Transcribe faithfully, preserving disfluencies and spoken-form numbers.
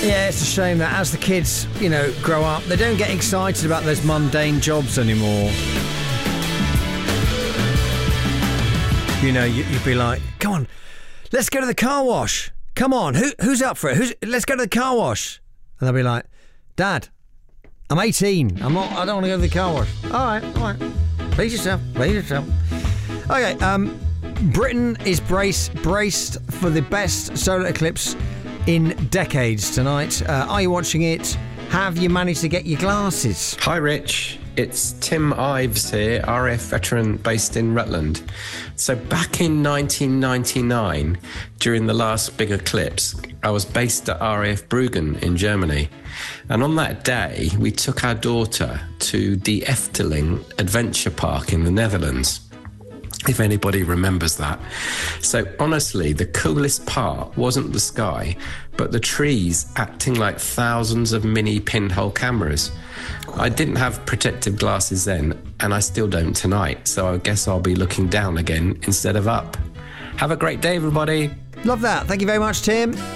Yeah, it's a shame that as the kids, you know, grow up, they don't get excited about those mundane jobs anymore. You know, you, you'd be like, come on, let's go to the car wash. Come on, who who's up for it? Who's let's go to the car wash. And they'll be like, Dad, I'm eighteen. I'm not. I don't want to go to the car wash. All right, all right. Please yourself. Please yourself. Okay. Um, Britain is brace, braced for the best solar eclipse in decades tonight. Uh, are you watching it? Have you managed to get your glasses? Hi, Rich. It's Tim Ives here, R A F veteran based in Rutland. So back in nineteen ninety-nine, during the last big eclipse, I was based at R A F Bruggen in Germany. And on that day, we took our daughter to the Efteling Adventure Park in the Netherlands, if anybody remembers that. So honestly, the coolest part wasn't the sky, but the trees acting like thousands of mini pinhole cameras. I didn't have protective glasses then, and I still don't tonight, so I guess I'll be looking down again instead of up. Have a great day, everybody. Love that. Thank you very much, Tim.